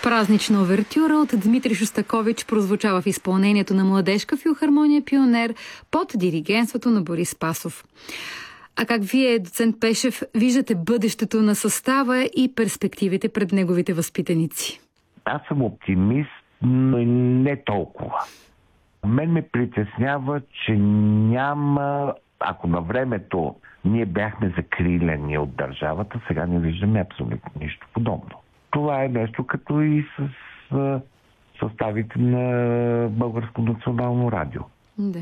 Празнична овертюра от Дмитрий Шостакович прозвучава в изпълнението на Младежка филхармония Пионер под диригентството на Борис Спасов. А как вие, доцент Пешев, виждате бъдещето на състава и перспективите пред неговите възпитаници? Аз съм оптимист, но не толкова. Мен ме притеснява, че няма... Ако на времето ние бяхме закрилени от държавата, сега не виждаме абсолютно нищо подобно. Това е нещо като и с съставите на Българско национално радио. Да.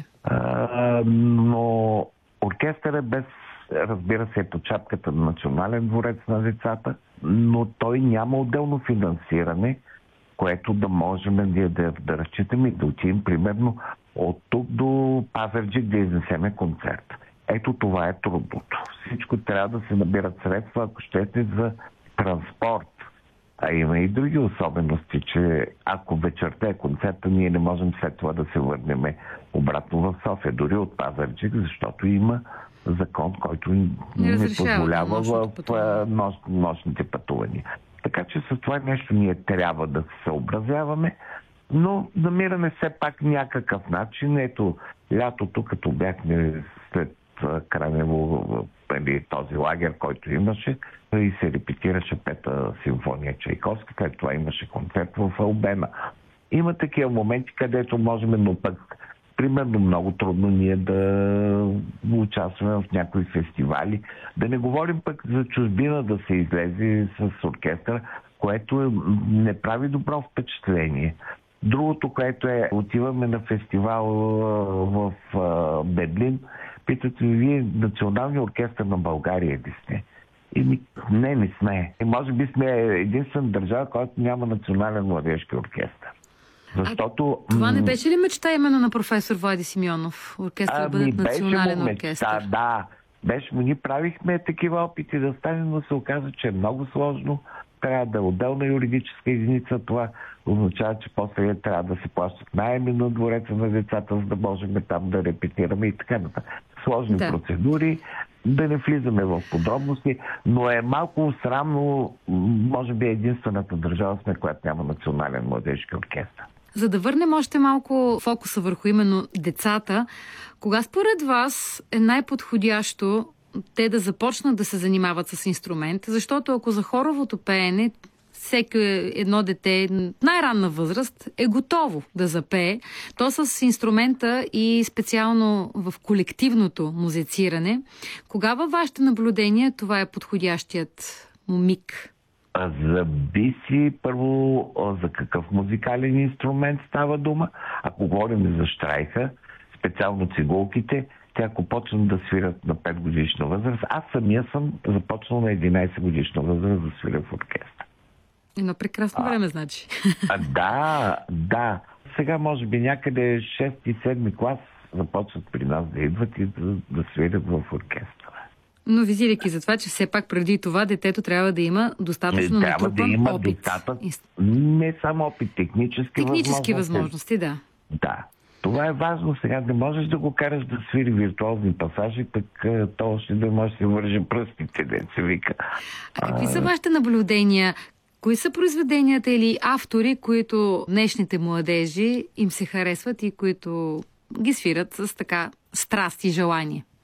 Но оркестърът без, разбира се, е под шапката на Национален дворец на децата, но той няма отделно финансиране, което да можем да разчитаме и да отидем примерно от тук до Пазарджик да изнесеме концерт. Ето това е трудното. Всичко трябва да се набират средства, ако щете, за транспорт. А има и други особености, че ако вечерта е концерта, ние не можем след това да се върнем обратно в София, дори от Пазарджик, защото има закон, който не позволява в нощните пътувания. Така че с това нещо ние трябва да се съобразяваме, но намираме все пак някакъв начин. Ето, лятото, като бяхме след Кранево, този лагер, който имаше, и се репетираше Пета симфония Чайковски, след това имаше концерт в Албена. Има такива моменти, където можем, но пък примерно много трудно ние да участваме в някои фестивали. Да не говорим пък за чужбина да се излезе с оркестър, което не прави добро впечатление. Другото, което е, отиваме на фестивал в Берлин, питате ли вие Националния оркестър на България ли сте? Не сме. Може би сме единствена държава, която няма национален младежки оркестър. Защото... Това не беше ли мечта именно на професор Влади Симеонов? Оркестър да бъде национален оркестър. Да, беше му. Ние правихме такива опити да стане, но се оказа, че е много сложно. Трябва да е отделна юридическа единица. Това означава, че после трябва да се плащат наеми на двореца на децата, за да можем там да репетираме и така нататък. Сложни процедури, да не влизаме в подробности, но е малко срамно, може би единствената държава сме, която няма национален младежки оркестър. За да върнем още малко фокуса върху именно децата, кога според вас е най-подходящо те да започнат да се занимават с инструмент? Защото ако за хоровото пеене всеки едно дете най-ранна възраст е готово да запее, то с инструмента и специално в колективното музициране, кога във вашите наблюдения това е подходящият му миг? Зависи първо за какъв музикален инструмент става дума. Ако говорим за щрайха, специално цигулките, те ако почнат да свират на 5 годишна възраст, аз самия съм започнал на 11 годишна възраст да свиря в оркестър. Едно прекрасно време, значи. Да. Сега може би някъде 6-7 клас започват при нас да идват и да свирят в оркестъра. Но визирайки за това, че все пак преди това детето трябва да има достатъчно натрупан опит. Не само опит, технически възможности, да. Да. Това е важно. Сега не можеш да го караш да свири виртуозни пасажи, пък то ще да може да си върже пръстите, деца вика. А какви са вашите наблюдения? Кои са произведенията или автори, които днешните младежи им се харесват и които ги свират с така страст и желание?